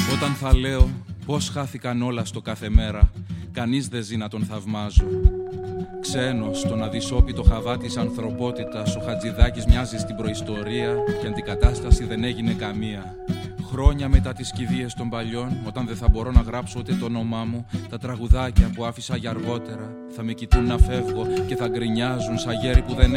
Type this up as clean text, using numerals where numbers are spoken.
Όταν θα λέω πως χάθηκαν όλα στο κάθε μέρα, κανείς δεν ζει να τον θαυμάζω. Ξένος, στον αδυσόπιτο χαβά της ανθρωπότητας, ο Χατζηδάκης μοιάζει στην προϊστορία και αντικατάσταση δεν έγινε καμία. Χρόνια μετά τις κηδείες των παλιών, όταν δεν θα μπορώ να γράψω ούτε το όνομά μου, τα τραγουδάκια που άφησα για αργότερα θα με κοιτούν να φεύγω και θα γκρινιάζουν σαν γέροι που δεν